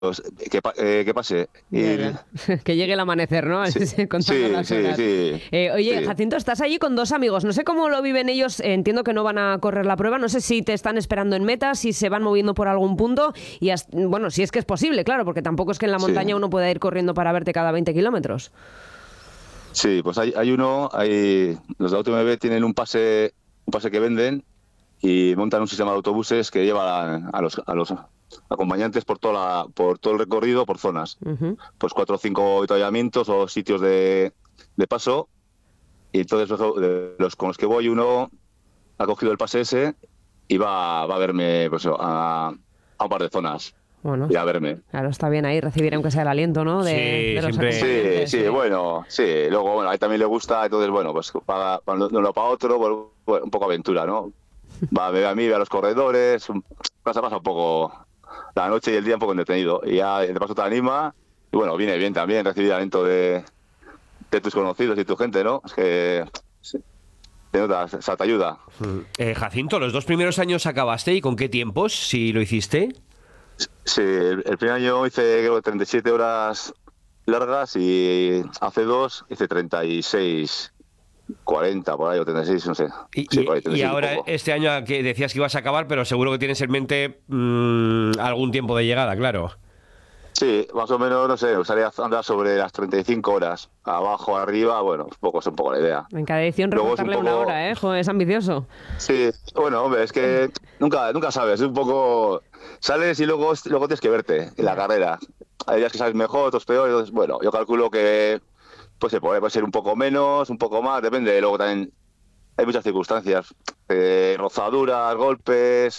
que pase. Ya, ya. Que llegue el amanecer, ¿no? Sí, Contando las horas. Oye, sí. Jacinto, estás allí con dos amigos. No sé cómo lo viven ellos. Entiendo que no van a correr la prueba. No sé si te están esperando en meta, si se van moviendo por algún punto. Y bueno, si es que es posible, claro, porque tampoco es que en la montaña uno pueda ir corriendo para verte cada 20 kilómetros. Sí, pues hay los de UTMB tienen un pase que venden y montan un sistema de autobuses que lleva a los acompañantes por todo el recorrido, por zonas. Uh-huh. Pues 4 o 5 avituallamientos o sitios de paso. Y entonces los con los que voy, uno ha cogido el pase ese y va a verme pues, a un par de zonas. Bueno, y a verme. Claro, está bien ahí recibir aunque sea el aliento, ¿no? De los acompañantes. Sí, bueno, sí. Luego, bueno, a él también le gusta, entonces, bueno, pues para uno para otro, pues, un poco aventura, ¿no? Va, me ve a mí, ve a los corredores, pasa un poco la noche y el día un poco entretenido. Y ya de paso te anima, y bueno, viene bien también recibir aliento de tus conocidos y tu gente, ¿no? Es que sí, te notas, o sea, te ayuda. Jacinto, los 2 primeros años acabaste, ¿y con qué tiempos, si lo hiciste? Sí, el primer año hice creo que 37 horas largas y hace 2 hice 36, 40 por ahí o 36, no sé. Sí, por ahí, 36 y ahora este año que decías que ibas a acabar, pero seguro que tienes en mente algún tiempo de llegada, claro. Sí, más o menos, no sé, me gustaría andar sobre las 35 horas. Abajo, arriba, bueno, es un poco la idea. En cada edición recortarle una hora, ¿eh? Joder, es ambicioso. Sí, bueno, hombre, es que nunca sabes, es un poco... Sales y luego tienes que verte en la carrera. Hay días que sales mejor, otros peor, entonces, bueno, yo calculo que pues se puede ser un poco menos, un poco más, depende. Luego también hay muchas circunstancias, rozaduras, golpes,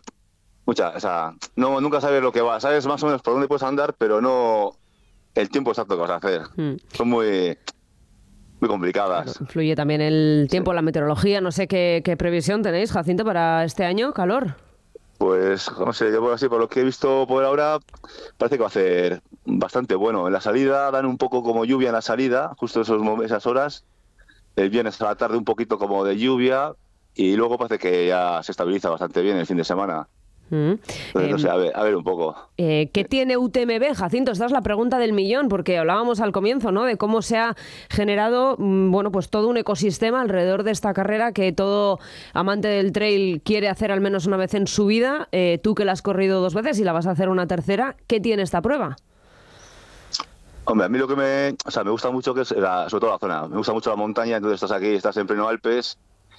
nunca sabes lo que va. Sabes más o menos por dónde puedes andar, pero no el tiempo exacto que vas a hacer. Son muy complicadas. Claro, influye también el tiempo, la meteorología. No sé qué previsión tenéis, Jacinto, para este año. ¿Calor? Pues, no sé, yo por lo que he visto por ahora, parece que va a ser bastante bueno. En la salida dan un poco como lluvia en la salida, justo esas horas. El viernes a la tarde un poquito como de lluvia y luego parece que ya se estabiliza bastante bien el fin de semana. Entonces, no sé, a ver un poco. ¿Qué tiene UTMB, Jacinto? Esta es la pregunta del millón, porque hablábamos al comienzo, ¿no? De cómo se ha generado, bueno, pues todo un ecosistema alrededor de esta carrera que todo amante del trail quiere hacer al menos una vez en su vida. Tú que la has corrido 2 veces y la vas a hacer una tercera, ¿qué tiene esta prueba? Hombre, a mí lo que me gusta mucho que es sobre todo la zona. Me gusta mucho la montaña, entonces estás aquí, estás en pleno Alpes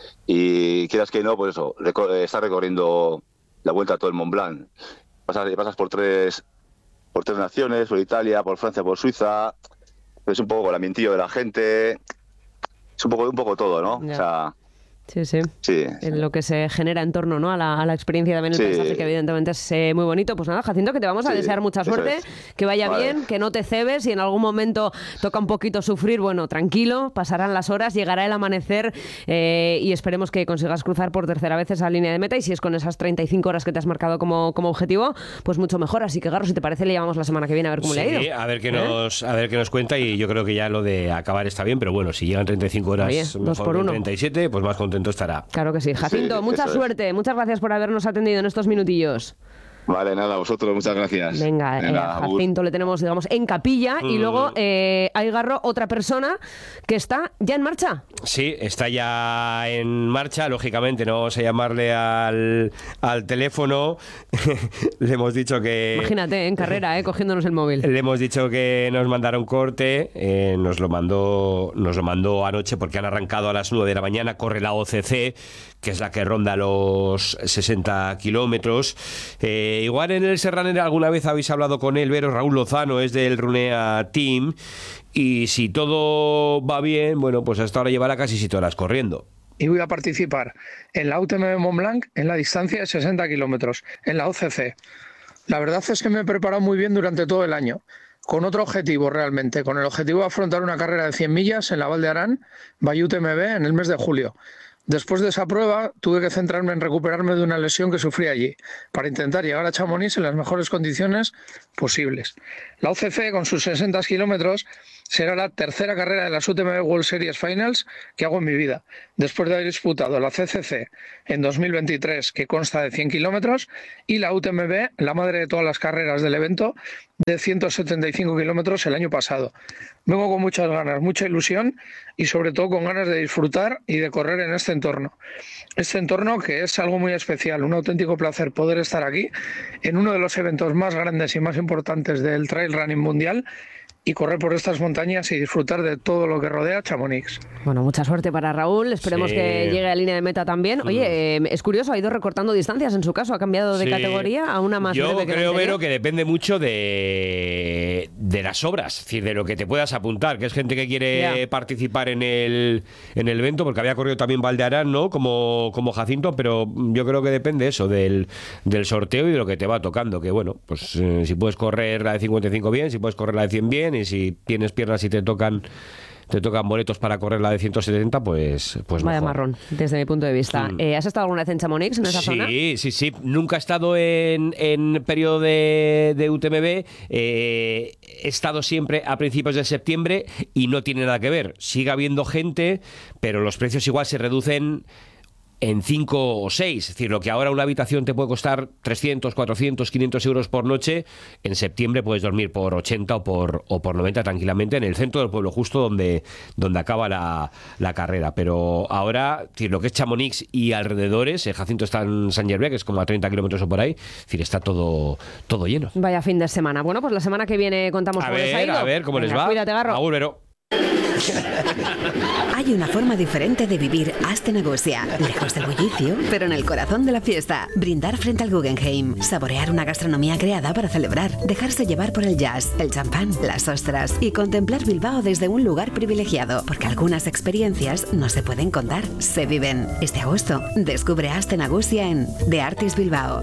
y quieras que no, pues eso, estás recorriendo la vuelta a todo el Mont Blanc. Pasas por tres naciones, por Italia, por Francia, por Suiza. Es un poco el ambientillo de la gente. Es un poco todo, ¿no? Ya. O sea, Sí. En lo que se genera en torno, ¿no? a la experiencia también, el paisaje, que evidentemente es muy bonito. Pues nada, Jacinto, que te vamos a desear mucha suerte, que vaya bien, que no te cebes y en algún momento toca un poquito sufrir, bueno, tranquilo, pasarán las horas, llegará el amanecer y esperemos que consigas cruzar por tercera vez esa línea de meta, y si es con esas 35 horas que te has marcado como objetivo, pues mucho mejor. Así que, Garro, si te parece, le llamamos la semana que viene a ver cómo le ha ido. Sí, a ver qué nos cuenta, y yo creo que ya lo de acabar está bien, pero bueno, si llegan 35 horas, Oye, mejor 2 por 1. 37, pues más contento estará. Claro que sí. Jacinto, mucha suerte. Muchas gracias por habernos atendido en estos minutillos. Vale, nada, vosotros, muchas gracias. Venga, Jacinto le tenemos, digamos, en capilla, y luego hay, Garro, otra persona que está ya en marcha. Sí, está ya en marcha, lógicamente no vamos a llamarle al teléfono. Le hemos dicho que... Imagínate, en carrera, cogiéndonos el móvil. Le hemos dicho que nos mandara un corte, nos lo mandó anoche, porque han arrancado a las 9 de la mañana, corre la OCC, que es la que ronda los 60 kilómetros. Igual en el Serraner alguna vez habéis hablado con él, Vero. Raúl Lozano es del Runea Team, y si todo va bien, bueno, pues hasta ahora llevará casi 7 horas corriendo. Y voy a participar en la UTMB Mont Blanc en la distancia de 60 kilómetros, en la OCC. La verdad es que me he preparado muy bien durante todo el año, con otro objetivo realmente, con el objetivo de afrontar una carrera de 100 millas en la Val de Arán, by UTMB, en el mes de julio. Después de esa prueba tuve que centrarme en recuperarme de una lesión que sufrí allí, para intentar llegar a Chamonix en las mejores condiciones posibles. La OCC, con sus 60 kilómetros, será la tercera carrera de las UTMB World Series Finals que hago en mi vida, después de haber disputado la CCC en 2023, que consta de 100 kilómetros, y la UTMB, la madre de todas las carreras del evento, de 175 kilómetros el año pasado. Vengo con muchas ganas, mucha ilusión y sobre todo con ganas de disfrutar y de correr en este entorno. Este entorno que es algo muy especial, un auténtico placer poder estar aquí en uno de los eventos más grandes y más importantes del trail running mundial y correr por estas montañas y disfrutar de todo lo que rodea Chamonix. Bueno, mucha suerte para Raúl, esperemos que llegue a línea de meta también. Oye, es curioso, ha ido recortando distancias en su caso, ha cambiado de categoría a una más breve que la anterior. Yo creo, Vero, que depende mucho de las obras, es decir, de lo que te puedas apuntar, que es gente que quiere participar en el evento, porque había corrido también Valdearán, ¿no? Como Jacinto, pero yo creo que depende eso, del sorteo y de lo que te va tocando, que bueno, pues si puedes correr la de 55 bien, si puedes correr la de 100 bien, y si tienes piernas y te tocan boletos para correr la de 170, pues vaya mejor. marrón, desde mi punto de vista. ¿Has estado alguna vez en Chamonix, en esa zona? Sí. Nunca he estado en periodo de UTMB. He estado siempre a principios de septiembre y no tiene nada que ver. Sigue habiendo gente, pero los precios igual se reducen en 5 o 6, es decir, lo que ahora una habitación te puede costar 300, 400, 500 euros por noche, en septiembre puedes dormir por 80 o por 90 tranquilamente en el centro del pueblo, justo donde acaba la carrera. Pero ahora, es decir, lo que es Chamonix y alrededores, Jacinto está en Saint-Gervais, que es como a 30 kilómetros o por ahí, es decir, está todo lleno. Vaya fin de semana. Bueno, pues la semana que viene contamos cómo les ha ido. A ver cómo les va. Cuídate, Garro. Agur, Vero. Hay una forma diferente de vivir Astenagusia, lejos del bullicio, pero en el corazón de la fiesta. Brindar frente al Guggenheim, saborear una gastronomía creada para celebrar, dejarse llevar por el jazz, el champán, las ostras y contemplar Bilbao desde un lugar privilegiado, porque algunas experiencias no se pueden contar, se viven. Este agosto, descubre Astenagusia en The Artist Bilbao.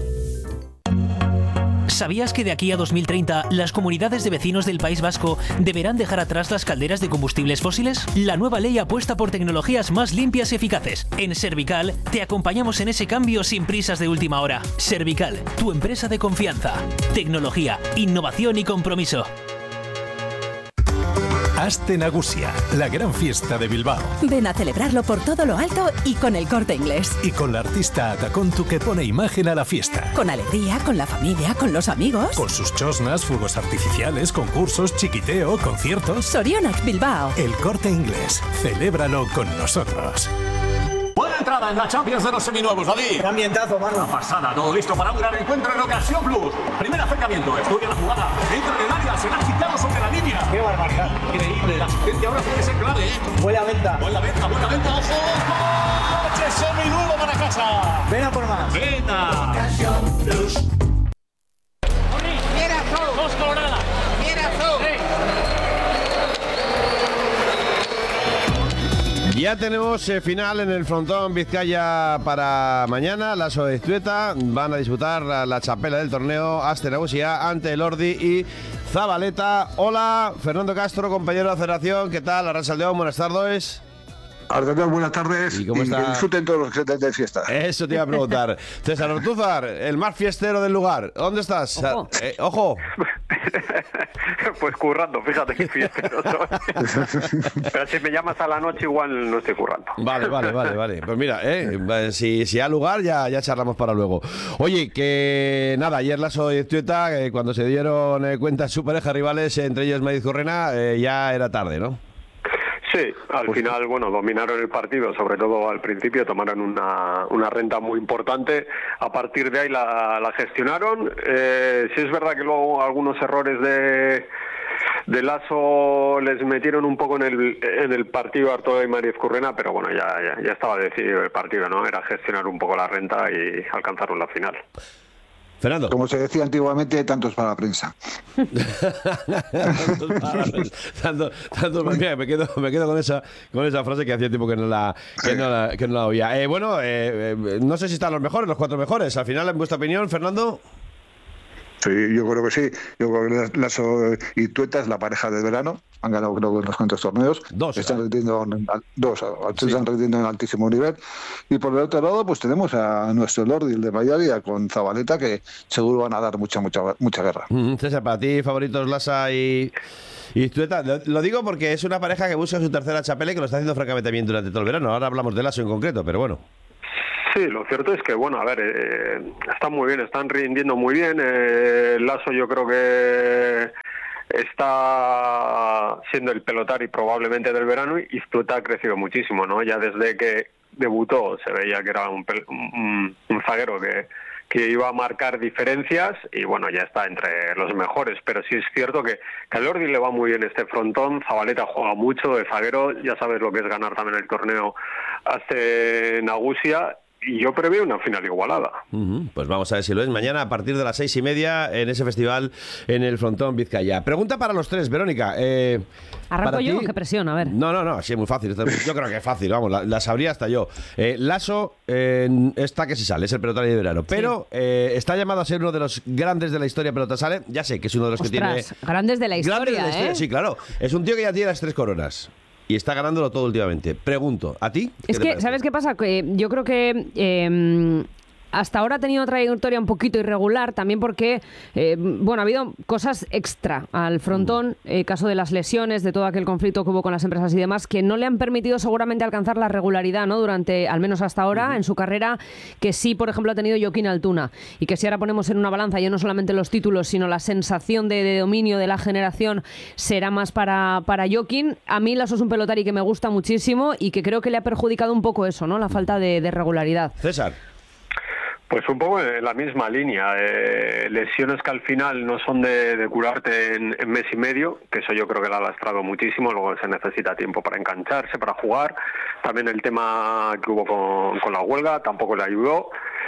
¿Sabías que de aquí a 2030 las comunidades de vecinos del País Vasco deberán dejar atrás las calderas de combustibles fósiles? La nueva ley apuesta por tecnologías más limpias y eficaces. En Servical te acompañamos en ese cambio sin prisas de última hora. Servical, tu empresa de confianza. Tecnología, innovación y compromiso. Astenagusia, la gran fiesta de Bilbao. Ven a celebrarlo por todo lo alto y con el Corte Inglés. Y con la artista Atacontu que pone imagen a la fiesta. Con alegría, con la familia, con los amigos. Con sus chosnas, fuegos artificiales, concursos, chiquiteo, conciertos. Sorionak Bilbao. El Corte Inglés. Celébralo con nosotros. Buena entrada en la Champions de los seminuevos, David. Qué ambientazo, mano. Una pasada, todo listo para un gran encuentro en Ocasión Plus. Primer acercamiento, estudia la jugada. Entra en el área, se la ha quitado sobre la línea. Qué barbaridad. Increíble, la asistencia ahora tiene que ser clave, Buena venta. Buena venta, ojo. ¡Coche seminuevo para casa! Ven a por más. Venga. Ocasión Plus. Dos coloradas. Ya tenemos final en el frontón Vizcaya para mañana. Las Oeztueta van a disputar la chapela del torneo Astenagusia ante el Ordi y Zabaleta. Hola, Fernando Castro, compañero de la Federación. ¿Qué tal? Arrachaldeón, buenas tardes. Buenas tardes y que disfruten todos los que estén de fiesta. Eso te iba a preguntar. César Ortúzar, el más fiestero del lugar. ¿Dónde estás? Ojo. Pues currando, fíjate que fiestero soy. Pero si me llamas a la noche igual no estoy currando. Vale. Pues mira, si hay lugar ya charlamos para luego. Oye, que nada, ayer la Oeztueta, cuando se dieron cuenta su pareja rivales, entre ellos Madiz Correna, ya era tarde, ¿no? Sí, al final, dominaron el partido, sobre todo al principio, tomaron una renta muy importante, a partir de ahí la gestionaron. Sí es verdad que luego algunos errores de Lasso les metieron un poco en el partido Artola y Mariez Currena, pero bueno, ya estaba decidido el partido, ¿no? Era gestionar un poco la renta y alcanzaron la final. Fernando. Como se decía antiguamente, tantos para la prensa. Mira, me quedo con esa frase que hacía tiempo que no la oía. No sé si están los 4 mejores. Al final, en vuestra opinión, Fernando. Sí, yo creo que sí. Yo creo que las Oeztuetas, la pareja de verano, han ganado creo que unos cuantos torneos. Están rindiendo en altísimo nivel. Y por el otro lado, pues tenemos a nuestro Lordi, el de Valladolid, con Zabaleta, que seguro van a dar mucha guerra. César, para ti, favoritos Lassa y Iztueta, lo digo porque es una pareja que busca su tercera chapela y que lo está haciendo francamente bien durante todo el verano. Ahora hablamos de Lasso en concreto, pero bueno. Sí, lo cierto es que, bueno, a ver, están muy bien, están rindiendo muy bien. Lasso yo creo que está siendo el pelotari probablemente del verano y Iztueta ha crecido muchísimo, ¿no? Ya desde que debutó se veía que era un zaguero que iba a marcar diferencias y bueno, ya está entre los mejores, pero sí es cierto que a Elordi le va muy bien este frontón. Zabaleta juega mucho de zaguero, ya sabes lo que es ganar también el torneo Astenagusia. Y yo preveo una final igualada. Pues vamos a ver si lo es mañana a partir de las 6:30 en ese festival en el Frontón Vizcaya. Pregunta para los tres, Verónica. ¿Arranco yo? ¿Qué presión? A ver. No, sí, es muy fácil. Yo creo que es fácil, vamos, la sabría hasta yo. Lasso está que se sale, es el pelotari de verano. Pero está llamado a ser uno de los grandes de la historia pelotasale. Ya sé que es uno de los que tiene... Grandes de la historia, Sí, claro. Es un tío que ya tiene las 3 coronas. Y está ganándolo todo últimamente. Pregunto, ¿a ti? Es que, ¿sabes qué pasa? Que yo creo que hasta ahora ha tenido una trayectoria un poquito irregular, también porque, ha habido cosas extra al frontón, caso de las lesiones, de todo aquel conflicto que hubo con las empresas y demás, que no le han permitido seguramente alcanzar la regularidad, ¿no? Durante, al menos hasta ahora, en su carrera, que sí, por ejemplo, ha tenido Joaquín Altuna. Y que si ahora ponemos en una balanza ya no solamente los títulos, sino la sensación de dominio de la generación será más para Joaquín. A mí Lasso es un pelotari que me gusta muchísimo y que creo que le ha perjudicado un poco eso, ¿no? La falta de regularidad. César. Pues un poco en la misma línea, lesiones que al final no son de curarte en mes y medio, que eso yo creo que le ha lastrado muchísimo, luego se necesita tiempo para engancharse, para jugar, también el tema que hubo con la huelga tampoco le ayudó,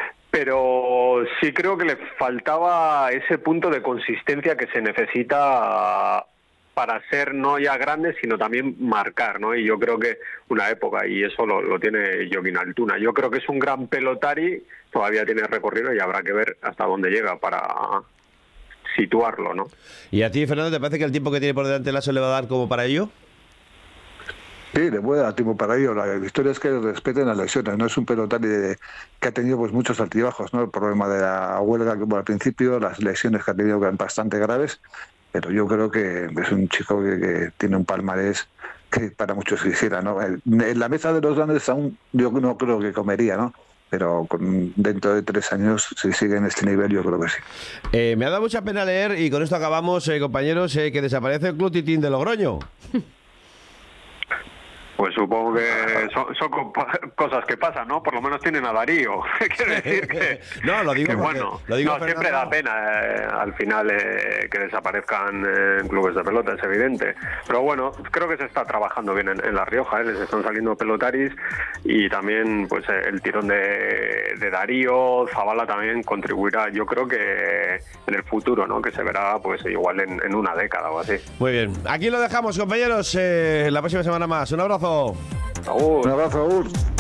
pero sí creo que le faltaba ese punto de consistencia que se necesita para ser no ya grande, sino también marcar, ¿no? Y yo creo que una época, y eso lo tiene Joaquín Altuna. Yo creo que es un gran pelotari, todavía tiene recorrido y habrá que ver hasta dónde llega para situarlo, ¿no? ¿Y a ti, Fernando, te parece que el tiempo que tiene por delante Lasso le va a dar como para ello? Sí, le puede dar tiempo para ello. La historia es que respeten las lesiones. No es un pelotari que ha tenido pues muchos altibajos, ¿no? El problema de la huelga que hubo al principio, las lesiones que ha tenido bastante graves, pero yo creo que es un chico que tiene un palmarés que para muchos quisiera, ¿no? En la mesa de los grandes aún yo no creo que comería, ¿no? Pero dentro de 3 años, si sigue en este nivel, yo creo que sí. Me ha dado mucha pena leer, y con esto acabamos, compañeros, que desaparece el Club Titín de Logroño. Pues supongo que son cosas que pasan, ¿no? Por lo menos tienen a Darío. Quiero decir que... No, lo digo que, porque, bueno, lo digo no, siempre da pena al final que desaparezcan clubes de pelota, es evidente. Pero bueno, creo que se está trabajando bien en La Rioja, les están saliendo pelotaris y también pues el tirón de Darío, Zabala también contribuirá, yo creo que en el futuro, ¿no? Que se verá pues igual en una década o así. Muy bien, aquí lo dejamos, compañeros, la próxima semana más. Un abrazo. Un abrazo, Raúl.